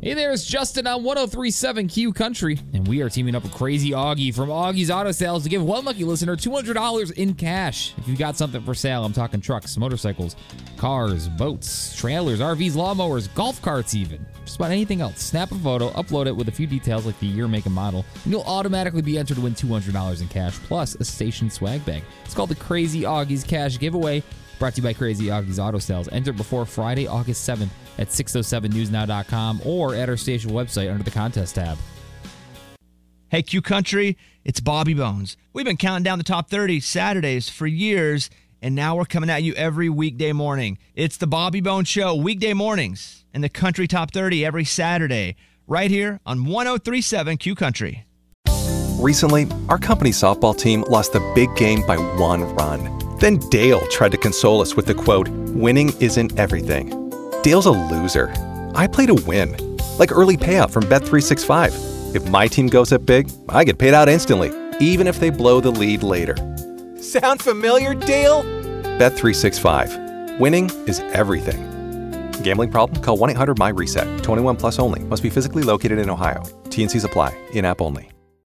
Hey there, it's Justin on 103.7 Q Country, and we are teaming up with Crazy Augie from Augie's Auto Sales to give one lucky listener $200 in cash. If you've got something for sale, I'm talking trucks, motorcycles, cars, boats, trailers, RVs, lawnmowers, golf carts even. Just about anything else. Snap a photo, upload it with a few details like the year, make, and model, and you'll automatically be entered to win $200 in cash plus a station swag bag. It's called the Crazy Augie's Cash Giveaway, brought to you by Crazy Augie's Auto Sales. Enter before Friday, August 7th at 607newsnow.com or at our station website under the contest tab. Hey, Q Country, it's Bobby Bones. We've been counting down the top 30 Saturdays for years, and now we're coming at you every weekday morning. It's the Bobby Bones Show, weekday mornings, and the Country Top 30 every Saturday, right here on 103.7 Q Country. Recently, our company softball team lost the big game by 1 run. Then Dale tried to console us with the quote, "Winning isn't everything." Dale's a loser. I play to win. Like early payout from Bet365. If my team goes up big, I get paid out instantly, even if they blow the lead later. Sound familiar, Dale? Bet365. Winning is everything. Gambling problem? Call 1-800-MY-RESET. 21 plus only. Must be physically located in Ohio. T&Cs apply. In-app only.